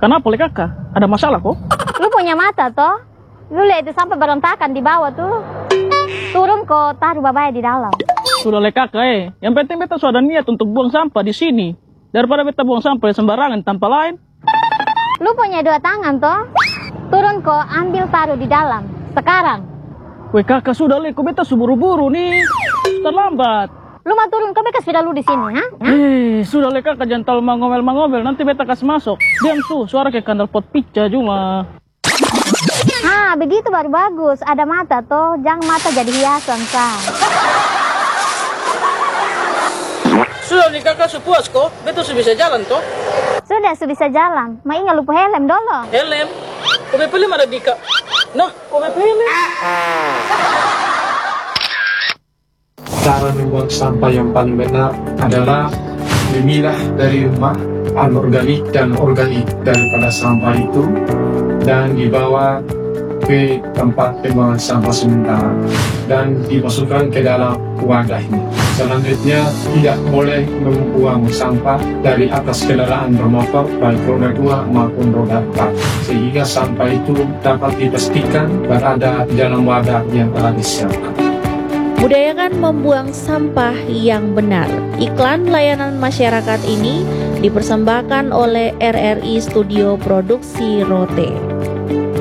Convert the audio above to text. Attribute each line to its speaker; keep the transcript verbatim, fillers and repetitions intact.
Speaker 1: Kenapa le kakak? Ada masalah kok?
Speaker 2: Lu punya mata toh? Lu lihat itu sampai berontakan di bawah tuh. Turun kok, taruh babaya di dalam.
Speaker 1: Sudah le kakak eh. Yang penting beta sudah niat untuk buang sampah di sini. Daripada beta buang sampah sembarangan tanpa lain.
Speaker 2: Lu punya dua tangan toh? Turun kok, ambil taruh di dalam. Sekarang.
Speaker 1: Weh kakak sudah le, kok beta suburu-buru nih. Terlambat.
Speaker 2: Lu mau turun, kok bekas sudah lu di sini, ha?
Speaker 1: Eh, sudah le kakak jangan terlalu mangomel-mangomel. Nanti beta kasih masuk. Diam su, suara kayak kandal pot pica cuma.
Speaker 2: Ah, begitu baru bagus. Ada mata toh, jangan mata jadi hiasan, Kak.
Speaker 1: Sudah nih kakak sepuas kok. Beta sudah bisa jalan toh.
Speaker 2: Sudah, sudah bisa jalan. Ma ingat lupa helm dulu.
Speaker 1: Helm? Kok B P helm ada dika? Nah, kok B P helm?
Speaker 3: Cara membuang sampah yang paling benar adalah memilah dari rumah anorganik dan organik daripada sampah itu dan dibawa ke tempat pembuangan sampah sementara dan dimasukkan ke dalam wadah ini. Selanjutnya, tidak boleh membuang sampah dari atas kendaraan bermotor baik roda dua maupun roda empat sehingga sampah itu dapat dipastikan berada di dalam wadah yang telah disiapkan.
Speaker 4: Budayakan membuang sampah yang benar. Iklan layanan masyarakat ini dipersembahkan oleh R R I Studio Produksi Rote.